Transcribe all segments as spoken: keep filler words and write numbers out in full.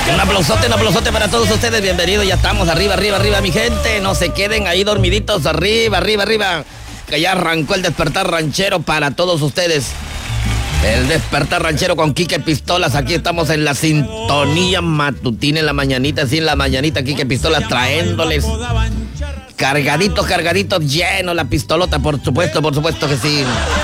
Un aplausote, un aplausote para todos ustedes. Bienvenidos, ya estamos arriba, arriba, arriba, mi gente. No se queden ahí dormiditos, arriba, arriba, arriba. Que ya arrancó el despertar ranchero para todos ustedes. El despertar ranchero con Quique Pistolas. Aquí estamos en la sintonía matutina en la mañanita, sí, en la mañanita. Quique Pistolas trayéndoles cargaditos, cargaditos, lleno la pistolota, por supuesto, por supuesto que sí.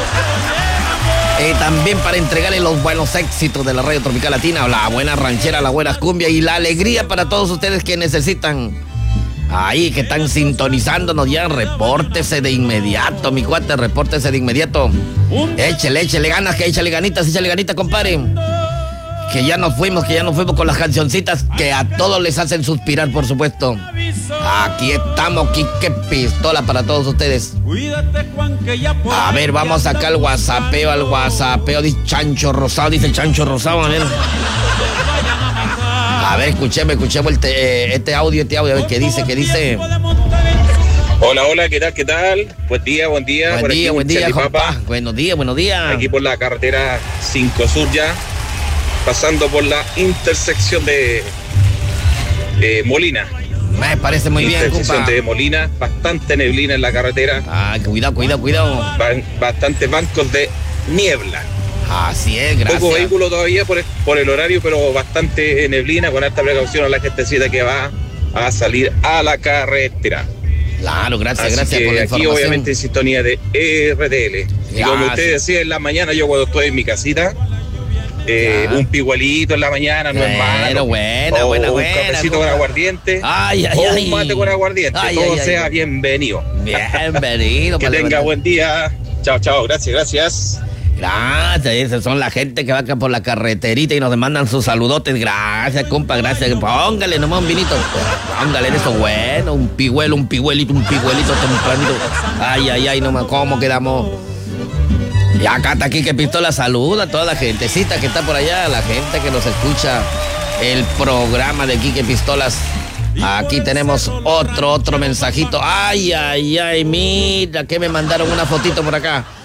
Y también para entregarles los buenos éxitos de la radio tropical latina, la buena ranchera, la buena cumbia y la alegría para todos ustedes que necesitan. Ahí que están sintonizándonos ya, repórtese de inmediato, mi cuate, repórtese de inmediato. Échele, échele ganas, que échale ganitas, échale ganitas, compadre. Que ya nos fuimos, que ya nos fuimos con las cancioncitas que a todos les hacen suspirar, por supuesto. Aquí estamos, Quique Pistola para todos ustedes. A ver, vamos acá al whatsappeo, al whatsappeo, dice Chancho Rosado, dice Chancho Rosado, a ver. A ver, escuchemos, escuchemos el te, este audio, este audio, a ver qué dice, qué dice. Hola, hola, ¿qué tal, qué tal? Buen día, buen día. Buen por día, aquí, buen día, Papá. Buenos días, buenos días. Aquí por la carretera cinco Sur ya, pasando por la intersección de, de Molina. Me parece muy bien, compa. Intersección de Molina, bastante neblina en la carretera. Ah, cuidado, cuidado, cuidado. Ba- bastante bancos de niebla. Así es, gracias. Poco vehículo todavía por el, por el horario, pero bastante neblina, con alta precaución a la gentecita que va a salir a la carretera. Claro, gracias, Así gracias que por la aquí información. obviamente en sintonía de R T L. Y Ya, como usted sí. decía en la mañana, yo cuando estoy en mi casita, eh, Ya. un piguelito en la mañana no es malo. Bueno, buena, o buena, un buena, cafecito compa. con aguardiente. Ay, ay, o ay. un mate con aguardiente. Ay, Todo ay, ay. sea bienvenido. Bienvenido. Que para tenga levantar. buen día. Chao, chao. Gracias, gracias. Gracias, esas son la gente que va acá por la carreterita y nos mandan sus saludotes. Gracias, compa, gracias. Póngale nomás un vinito. Póngale de eso bueno, un pigüelo, un pigüelito, un pigüelito tempranito. Ay, ay, ay, nomás, ¿cómo quedamos? Y acá está Quique Pistola, saluda a toda la gentecita que está por allá, la gente que nos escucha el programa de Quique Pistolas. Aquí tenemos otro, otro mensajito. Ay, ay, ay, mira que me mandaron una fotito por acá.